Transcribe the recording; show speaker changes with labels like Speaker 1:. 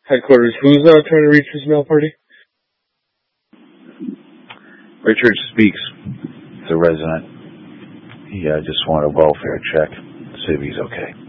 Speaker 1: Headquarters, who's trying to reach this mail party?
Speaker 2: Richard speaks. It's a resident. He just wanted a welfare check. See if he's okay.